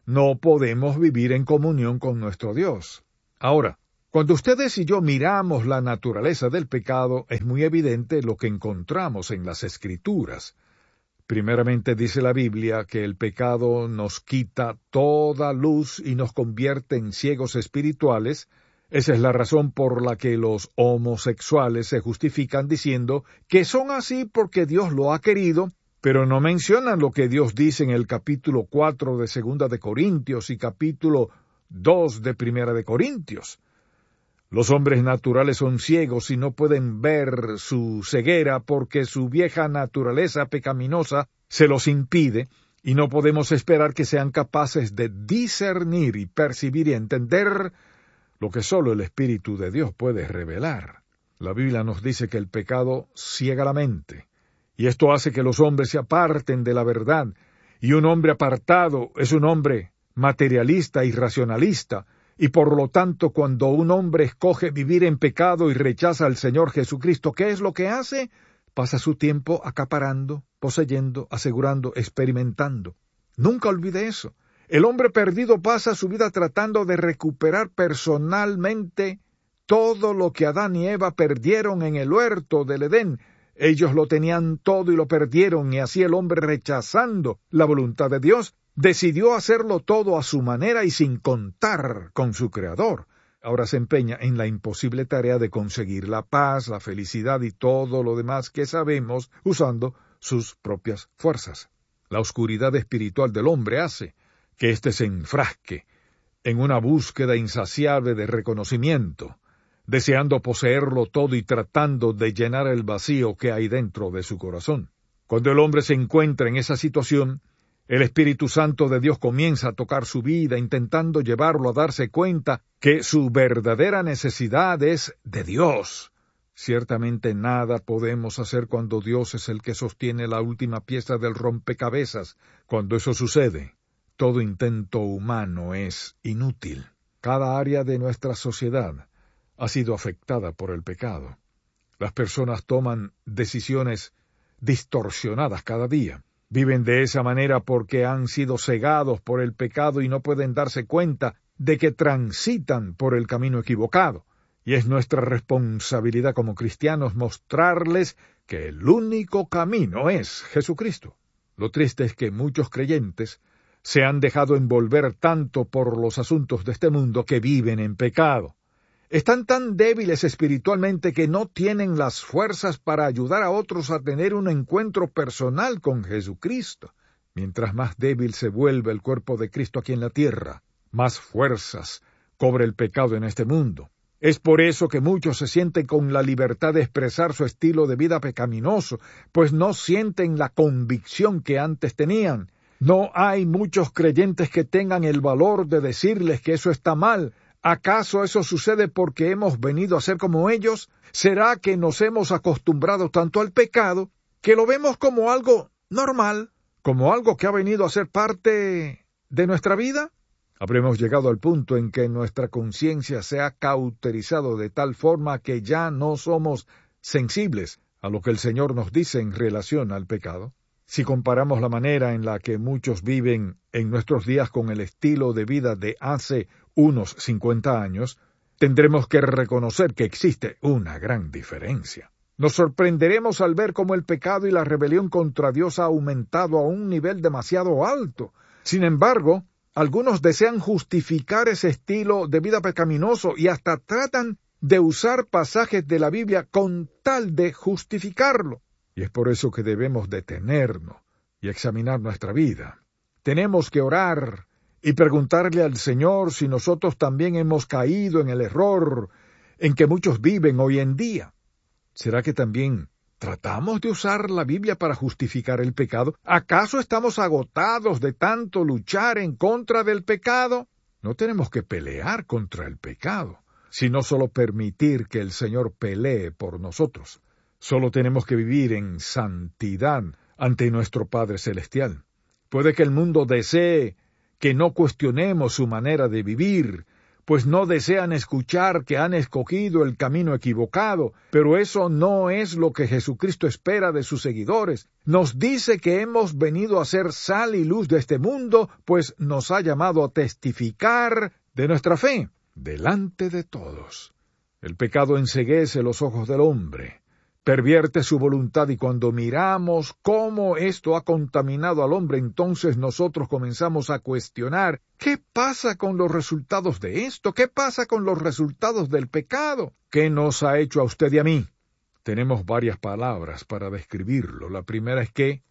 no podemos vivir en comunión con nuestro Dios. Ahora, cuando ustedes y yo miramos la naturaleza del pecado, es muy evidente lo que encontramos en las Escrituras. Primeramente dice la Biblia que el pecado nos quita toda luz y nos convierte en ciegos espirituales. Esa es la razón por la que los homosexuales se justifican diciendo que son así porque Dios lo ha querido, pero no mencionan lo que Dios dice en el capítulo cuatro de Segunda de Corintios y capítulo dos de Primera de Corintios. Los hombres naturales son ciegos y no pueden ver su ceguera porque su vieja naturaleza pecaminosa se los impide, y no podemos esperar que sean capaces de discernir y percibir y entender lo que solo el Espíritu de Dios puede revelar. La Biblia nos dice que el pecado ciega la mente, y esto hace que los hombres se aparten de la verdad, y un hombre apartado es un hombre materialista y racionalista, y por lo tanto cuando un hombre escoge vivir en pecado y rechaza al Señor Jesucristo, ¿qué es lo que hace? Pasa su tiempo acaparando, poseyendo, asegurando, experimentando. Nunca olvide eso. El hombre perdido pasa su vida tratando de recuperar personalmente todo lo que Adán y Eva perdieron en el huerto del Edén. Ellos lo tenían todo y lo perdieron, y así el hombre, rechazando la voluntad de Dios, decidió hacerlo todo a su manera y sin contar con su Creador. Ahora se empeña en la imposible tarea de conseguir la paz, la felicidad y todo lo demás que sabemos usando sus propias fuerzas. La oscuridad espiritual del hombre hace que éste se enfrasque en una búsqueda insaciable de reconocimiento, deseando poseerlo todo y tratando de llenar el vacío que hay dentro de su corazón. Cuando el hombre se encuentra en esa situación, el Espíritu Santo de Dios comienza a tocar su vida, intentando llevarlo a darse cuenta que su verdadera necesidad es de Dios. Ciertamente nada podemos hacer cuando Dios es el que sostiene la última pieza del rompecabezas. Cuando eso sucede, todo intento humano es inútil. Cada área de nuestra sociedad ha sido afectada por el pecado. Las personas toman decisiones distorsionadas cada día. Viven de esa manera porque han sido cegados por el pecado y no pueden darse cuenta de que transitan por el camino equivocado. Y es nuestra responsabilidad como cristianos mostrarles que el único camino es Jesucristo. Lo triste es que muchos creyentes se han dejado envolver tanto por los asuntos de este mundo que viven en pecado. Están tan débiles espiritualmente que no tienen las fuerzas para ayudar a otros a tener un encuentro personal con Jesucristo. Mientras más débil se vuelve el cuerpo de Cristo aquí en la tierra, más fuerzas cobra el pecado en este mundo. Es por eso que muchos se sienten con la libertad de expresar su estilo de vida pecaminoso, pues no sienten la convicción que antes tenían. No hay muchos creyentes que tengan el valor de decirles que eso está mal. ¿Acaso eso sucede porque hemos venido a ser como ellos? ¿Será que nos hemos acostumbrado tanto al pecado que lo vemos como algo normal, como algo que ha venido a ser parte de nuestra vida? Habremos llegado al punto en que nuestra conciencia se ha cauterizado de tal forma que ya no somos sensibles a lo que el Señor nos dice en relación al pecado. Si comparamos la manera en la que muchos viven en nuestros días con el estilo de vida de hace unos cincuenta años, tendremos que reconocer que existe una gran diferencia. Nos sorprenderemos al ver cómo el pecado y la rebelión contra Dios ha aumentado a un nivel demasiado alto. Sin embargo, algunos desean justificar ese estilo de vida pecaminoso y hasta tratan de usar pasajes de la Biblia con tal de justificarlo. Y es por eso que debemos detenernos y examinar nuestra vida. Tenemos que orar y preguntarle al Señor si nosotros también hemos caído en el error en que muchos viven hoy en día. ¿Será que también tratamos de usar la Biblia para justificar el pecado? ¿Acaso estamos agotados de tanto luchar en contra del pecado? No tenemos que pelear contra el pecado, sino solo permitir que el Señor pelee por nosotros. Solo tenemos que vivir en santidad ante nuestro Padre Celestial. Puede que el mundo desee que no cuestionemos su manera de vivir, pues no desean escuchar que han escogido el camino equivocado, pero eso no es lo que Jesucristo espera de sus seguidores. Nos dice que hemos venido a ser sal y luz de este mundo, pues nos ha llamado a testificar de nuestra fe delante de todos. El pecado enceguece los ojos del hombre, pervierte su voluntad, y cuando miramos cómo esto ha contaminado al hombre, entonces nosotros comenzamos a cuestionar: ¿qué pasa con los resultados de esto? ¿Qué pasa con los resultados del pecado? ¿Qué nos ha hecho a usted y a mí? Tenemos varias palabras para describirlo. La primera es que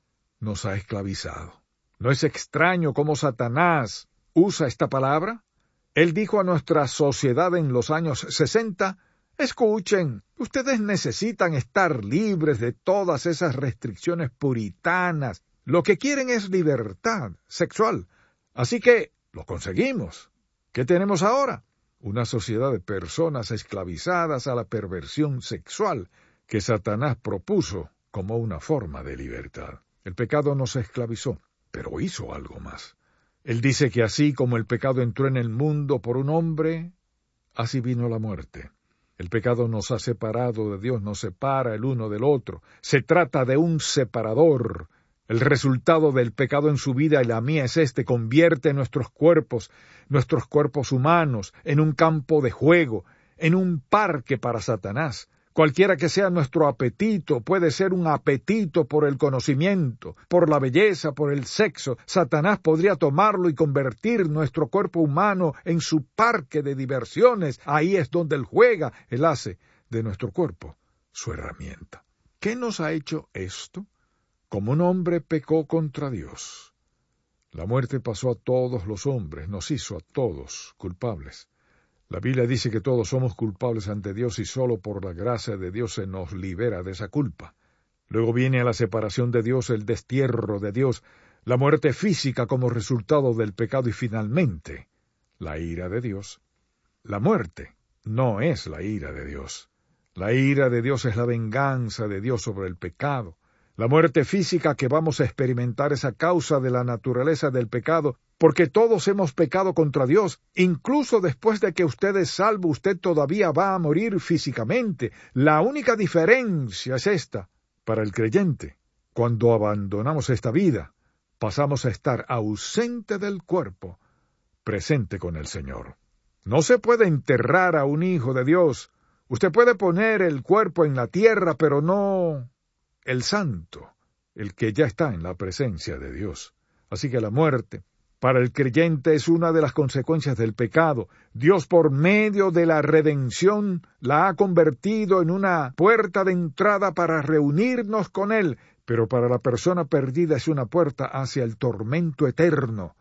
nos ha esclavizado. ¿No es extraño cómo Satanás usa esta palabra? Él dijo a nuestra sociedad en los años sesenta: escuchen, ustedes necesitan estar libres de todas esas restricciones puritanas. Lo que quieren es libertad sexual. Así que lo conseguimos. ¿Qué tenemos ahora? Una sociedad de personas esclavizadas a la perversión sexual que Satanás propuso como una forma de libertad. El pecado nos esclavizó, pero hizo algo más. Él dice que así como el pecado entró en el mundo por un hombre, así vino la muerte. El pecado nos ha separado de Dios, nos separa el uno del otro. Se trata de un separador. El resultado del pecado en su vida y la mía es este: convierte nuestros cuerpos, nuestros cuerpos humanos, en un campo de juego, en un parque para Satanás. Cualquiera que sea nuestro apetito, puede ser un apetito por el conocimiento, por la belleza, por el sexo. Satanás podría tomarlo y convertir nuestro cuerpo humano en su parque de diversiones. Ahí es donde él juega. Él hace de nuestro cuerpo su herramienta. ¿Qué nos ha hecho esto? Como un hombre pecó contra Dios, la muerte pasó a todos los hombres, nos hizo a todos culpables. La Biblia dice que todos somos culpables ante Dios y solo por la gracia de Dios se nos libera de esa culpa. Luego viene a la separación de Dios, el destierro de Dios, la muerte física como resultado del pecado y finalmente la ira de Dios. La muerte no es la ira de Dios. La ira de Dios es la venganza de Dios sobre el pecado. La muerte física que vamos a experimentar es a causa de la naturaleza del pecado, porque todos hemos pecado contra Dios. Incluso después de que usted es salvo, usted todavía va a morir físicamente. La única diferencia es esta: para el creyente, cuando abandonamos esta vida, pasamos a estar ausente del cuerpo, presente con el Señor. No se puede enterrar a un hijo de Dios. Usted puede poner el cuerpo en la tierra, pero no el santo, el que ya está en la presencia de Dios. Así que la muerte, para el creyente, es una de las consecuencias del pecado. Dios, por medio de la redención, la ha convertido en una puerta de entrada para reunirnos con Él, pero para la persona perdida es una puerta hacia el tormento eterno.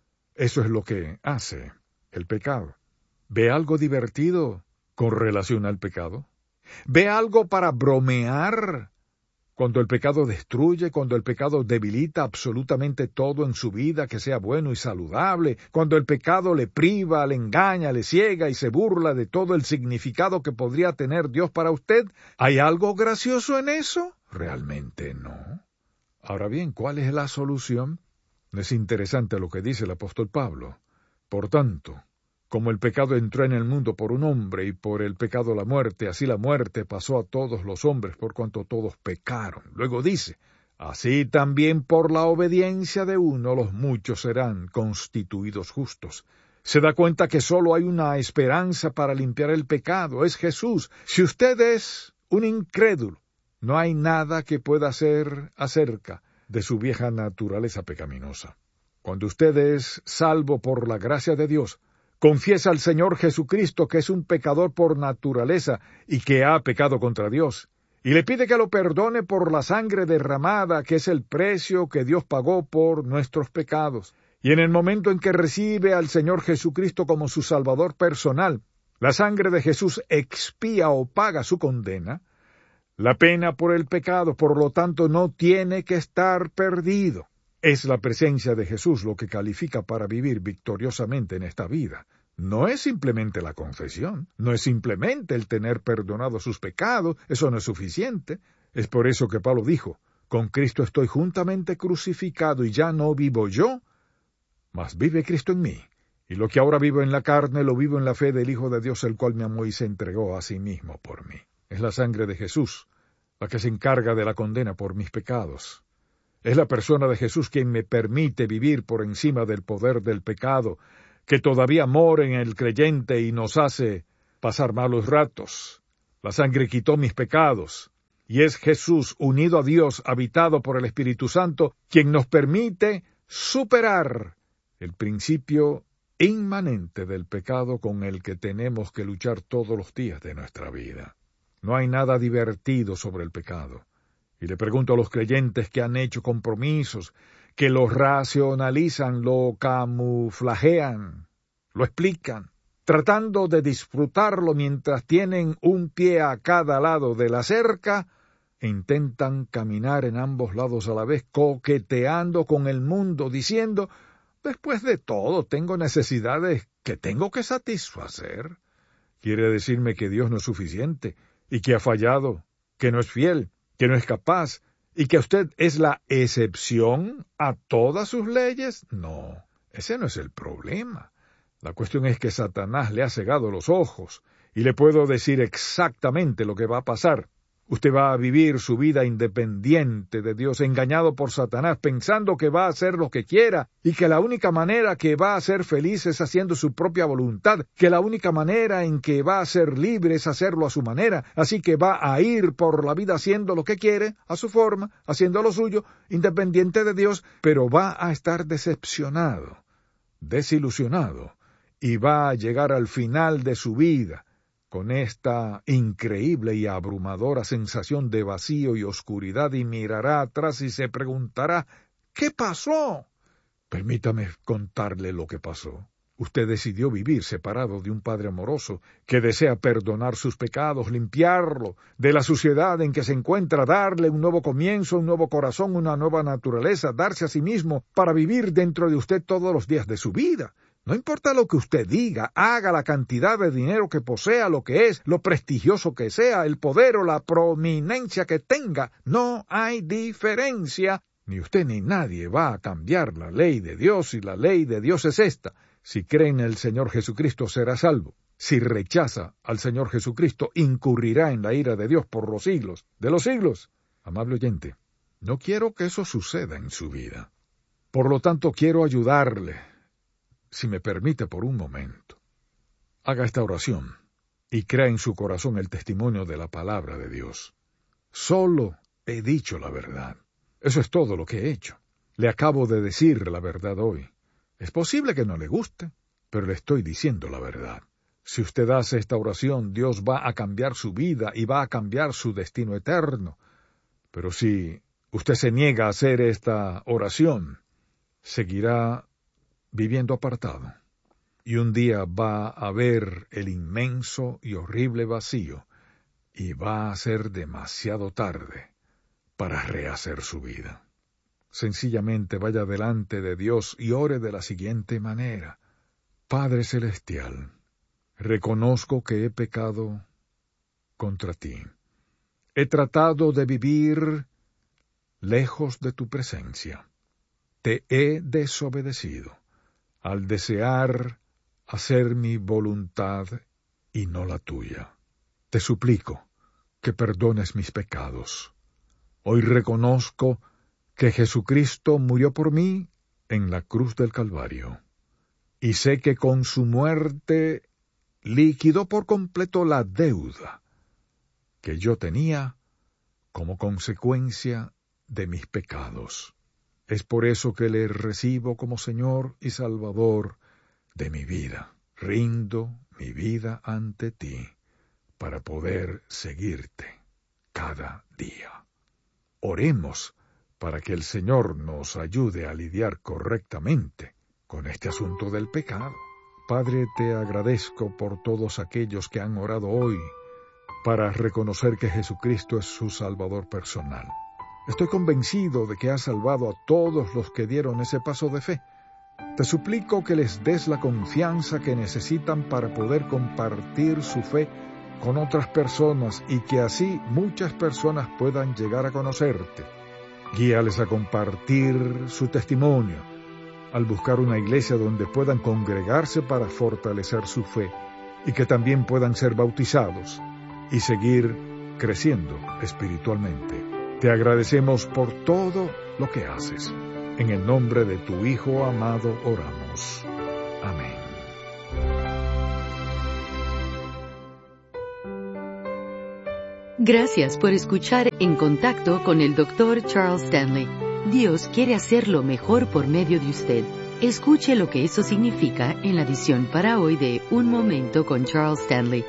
Eso es lo que hace el pecado. ¿Ve algo divertido con relación al pecado? ¿Ve algo para bromear? Cuando el pecado destruye, cuando el pecado debilita absolutamente todo en su vida que sea bueno y saludable, cuando el pecado le priva, le engaña, le ciega y se burla de todo el significado que podría tener Dios para usted, ¿hay algo gracioso en eso? Realmente no. Ahora bien, ¿cuál es la solución? Es interesante lo que dice el apóstol Pablo. Por tanto, como el pecado entró en el mundo por un hombre, y por el pecado la muerte, así la muerte pasó a todos los hombres por cuanto todos pecaron. Luego dice: así también por la obediencia de uno los muchos serán constituidos justos. Se da cuenta que solo hay una esperanza para limpiar el pecado, es Jesús. Si usted es un incrédulo, no hay nada que pueda hacer acerca de su vieja naturaleza pecaminosa. Cuando usted es salvo por la gracia de Dios, confiesa al Señor Jesucristo que es un pecador por naturaleza y que ha pecado contra Dios, y le pide que lo perdone por la sangre derramada, que es el precio que Dios pagó por nuestros pecados. Y en el momento en que recibe al Señor Jesucristo como su Salvador personal, la sangre de Jesús expía o paga su condena, la pena por el pecado, por lo tanto no tiene que estar perdido. Es la presencia de Jesús lo que califica para vivir victoriosamente en esta vida. No es simplemente la confesión, no es simplemente el tener perdonado sus pecados, eso no es suficiente. Es por eso que Pablo dijo: con Cristo estoy juntamente crucificado y ya no vivo yo, mas vive Cristo en mí. Y lo que ahora vivo en la carne, lo vivo en la fe del Hijo de Dios, el cual me amó y se entregó a sí mismo por mí. Es la sangre de Jesús la que se encarga de la condena por mis pecados. Es la persona de Jesús quien me permite vivir por encima del poder del pecado, que todavía mora en el creyente y nos hace pasar malos ratos. La sangre quitó mis pecados, y es Jesús, unido a Dios, habitado por el Espíritu Santo, quien nos permite superar el principio inmanente del pecado con el que tenemos que luchar todos los días de nuestra vida. No hay nada divertido sobre el pecado. Y le pregunto a los creyentes que han hecho compromisos, que lo racionalizan, lo camuflajean, lo explican, tratando de disfrutarlo mientras tienen un pie a cada lado de la cerca, e intentan caminar en ambos lados a la vez, coqueteando con el mundo, diciendo, después de todo, tengo necesidades que tengo que satisfacer. Quiere decirme que Dios no es suficiente, y que ha fallado, que no es fiel, que no es capaz, y que usted es la excepción a todas sus leyes. No, ese no es el problema. La cuestión es que Satanás le ha cegado los ojos, y le puedo decir exactamente lo que va a pasar. Usted va a vivir su vida independiente de Dios, engañado por Satanás, pensando que va a hacer lo que quiera, y que la única manera que va a ser feliz es haciendo su propia voluntad, que la única manera en que va a ser libre es hacerlo a su manera, así que va a ir por la vida haciendo lo que quiere, a su forma, haciendo lo suyo, independiente de Dios, pero va a estar decepcionado, desilusionado, y va a llegar al final de su vida con esta increíble y abrumadora sensación de vacío y oscuridad, y mirará atrás y se preguntará, ¿qué pasó? Permítame contarle lo que pasó. Usted decidió vivir separado de un Padre amoroso, que desea perdonar sus pecados, limpiarlo de la suciedad en que se encuentra, darle un nuevo comienzo, un nuevo corazón, una nueva naturaleza, darse a sí mismo para vivir dentro de usted todos los días de su vida. No importa lo que usted diga, haga, la cantidad de dinero que posea, lo que es, lo prestigioso que sea, el poder o la prominencia que tenga, no hay diferencia. Ni usted ni nadie va a cambiar la ley de Dios, y la ley de Dios es esta. Si cree en el Señor Jesucristo, será salvo. Si rechaza al Señor Jesucristo, incurrirá en la ira de Dios por los siglos de los siglos. Amable oyente, no quiero que eso suceda en su vida. Por lo tanto, quiero ayudarle. Si me permite por un momento, haga esta oración y crea en su corazón el testimonio de la palabra de Dios. Solo he dicho la verdad. Eso es todo lo que he hecho. Le acabo de decir la verdad hoy. Es posible que no le guste, pero le estoy diciendo la verdad. Si usted hace esta oración, Dios va a cambiar su vida y va a cambiar su destino eterno. Pero si usted se niega a hacer esta oración, seguirá viviendo apartado, y un día va a ver el inmenso y horrible vacío, y va a ser demasiado tarde para rehacer su vida. Sencillamente vaya delante de Dios y ore de la siguiente manera: Padre Celestial, reconozco que he pecado contra ti. He tratado de vivir lejos de tu presencia. Te he desobedecido al desear hacer mi voluntad y no la tuya. Te suplico que perdones mis pecados. Hoy reconozco que Jesucristo murió por mí en la cruz del Calvario, y sé que con su muerte liquidó por completo la deuda que yo tenía como consecuencia de mis pecados. Es por eso que le recibo como Señor y Salvador de mi vida. Rindo mi vida ante ti para poder seguirte cada día. Oremos para que el Señor nos ayude a lidiar correctamente con este asunto del pecado. Padre, te agradezco por todos aquellos que han orado hoy para reconocer que Jesucristo es su Salvador personal. Estoy convencido de que has salvado a todos los que dieron ese paso de fe. Te suplico que les des la confianza que necesitan para poder compartir su fe con otras personas y que así muchas personas puedan llegar a conocerte. Guíales a compartir su testimonio al buscar una iglesia donde puedan congregarse para fortalecer su fe y que también puedan ser bautizados y seguir creciendo espiritualmente. Te agradecemos por todo lo que haces. En el nombre de tu Hijo amado oramos. Amén. Gracias por escuchar En Contacto con el doctor Charles Stanley. Dios quiere hacerlo mejor por medio de usted. Escuche lo que eso significa en la edición para hoy de Un Momento con Charles Stanley.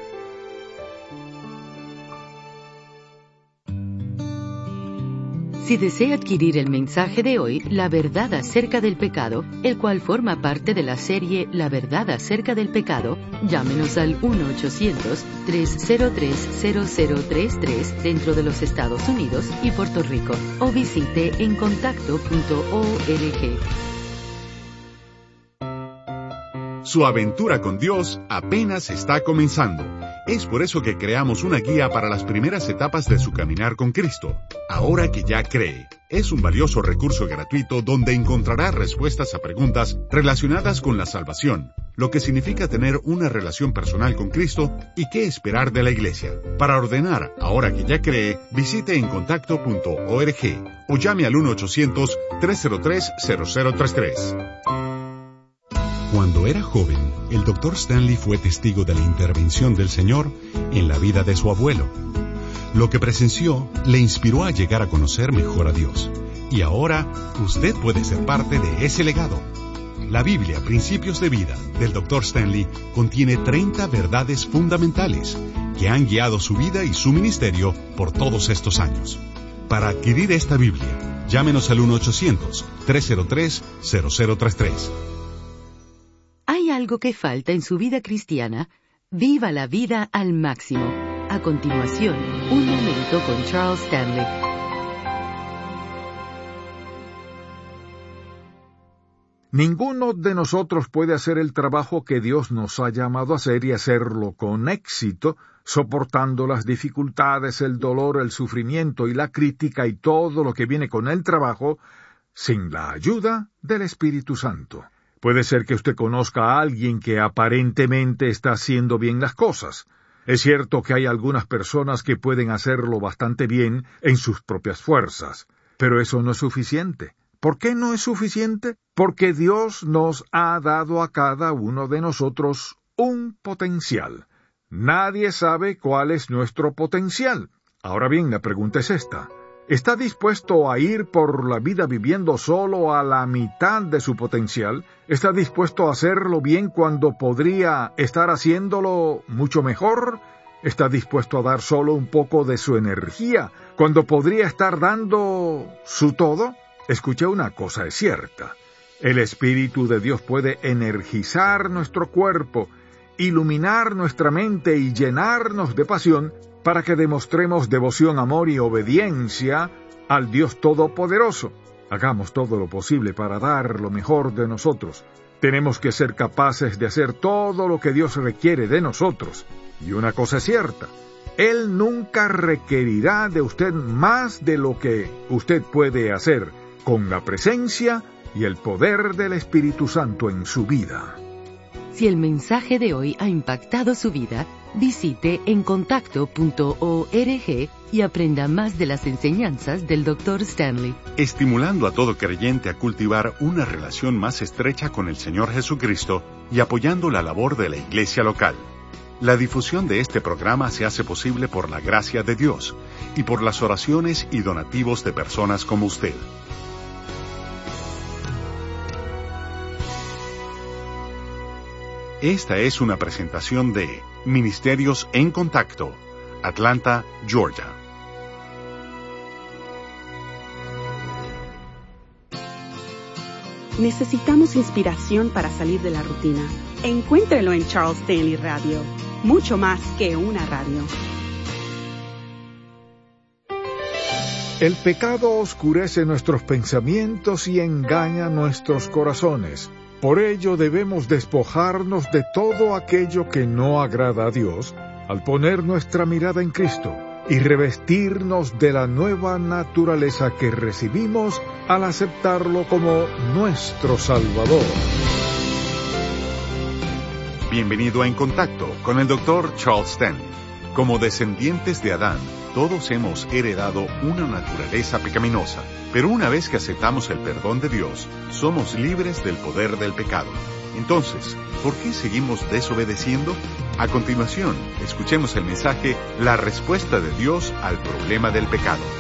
Si desea adquirir el mensaje de hoy, La verdad acerca del pecado, el cual forma parte de la serie La verdad acerca del pecado, llámenos al uno ochocientos, tres cero tres, cero cero tres tres dentro de los Estados Unidos y Puerto Rico, o visite en contacto punto org. Su aventura con Dios apenas está comenzando. Es por eso que creamos una guía para las primeras etapas de su caminar con Cristo. Ahora que ya cree, es un valioso recurso gratuito donde encontrará respuestas a preguntas relacionadas con la salvación, lo que significa tener una relación personal con Cristo y qué esperar de la iglesia. Para ordenar Ahora que ya cree, visite en contacto punto org o llame al uno ochocientos, tres cero tres, cero cero tres tres. Cuando era joven, el doctor Stanley fue testigo de la intervención del Señor en la vida de su abuelo. Lo que presenció le inspiró a llegar a conocer mejor a Dios. Y ahora, usted puede ser parte de ese legado. La Biblia, Principios de Vida, del doctor Stanley, contiene treinta verdades fundamentales que han guiado su vida y su ministerio por todos estos años. Para adquirir esta Biblia, llámenos al uno ochocientos, tres cero tres, cero cero tres tres. ¿Hay algo que falta en su vida cristiana? Viva la vida al máximo. A continuación, Un Momento con Charles Stanley. Ninguno de nosotros puede hacer el trabajo que Dios nos ha llamado a hacer y hacerlo con éxito, soportando las dificultades, el dolor, el sufrimiento y la crítica y todo lo que viene con el trabajo, sin la ayuda del Espíritu Santo. Puede ser que usted conozca a alguien que aparentemente está haciendo bien las cosas. Es cierto que hay algunas personas que pueden hacerlo bastante bien en sus propias fuerzas, pero eso no es suficiente. ¿Por qué no es suficiente? Porque Dios nos ha dado a cada uno de nosotros un potencial. Nadie sabe cuál es nuestro potencial. Ahora bien, la pregunta es esta. ¿Está dispuesto a ir por la vida viviendo solo a la mitad de su potencial? ¿Está dispuesto a hacerlo bien cuando podría estar haciéndolo mucho mejor? ¿Está dispuesto a dar solo un poco de su energía cuando podría estar dando su todo? Escuché una cosa, es cierta. El Espíritu de Dios puede energizar nuestro cuerpo, iluminar nuestra mente y llenarnos de pasión para que demostremos devoción, amor y obediencia al Dios Todopoderoso. Hagamos todo lo posible para dar lo mejor de nosotros. Tenemos que ser capaces de hacer todo lo que Dios requiere de nosotros. Y una cosa es cierta, Él nunca requerirá de usted más de lo que usted puede hacer con la presencia y el poder del Espíritu Santo en su vida. Si el mensaje de hoy ha impactado su vida, visite en contacto punto org y aprenda más de las enseñanzas del doctor Stanley. Estimulando a todo creyente a cultivar una relación más estrecha con el Señor Jesucristo y apoyando la labor de la iglesia local. La difusión de este programa se hace posible por la gracia de Dios y por las oraciones y donativos de personas como usted. Esta es una presentación de Ministerios en Contacto, Atlanta, Georgia. Necesitamos inspiración para salir de la rutina. Encuéntrelo en Charles Stanley Radio, mucho más que una radio. El pecado oscurece nuestros pensamientos y engaña nuestros corazones. Por ello debemos despojarnos de todo aquello que no agrada a Dios al poner nuestra mirada en Cristo y revestirnos de la nueva naturaleza que recibimos al aceptarlo como nuestro Salvador. Bienvenido a En Contacto con el doctor Charles Stanley. Como descendientes de Adán, todos hemos heredado una naturaleza pecaminosa, pero una vez que aceptamos el perdón de Dios, somos libres del poder del pecado. Entonces, ¿por qué seguimos desobedeciendo? A continuación, escuchemos el mensaje La respuesta de Dios al problema del pecado.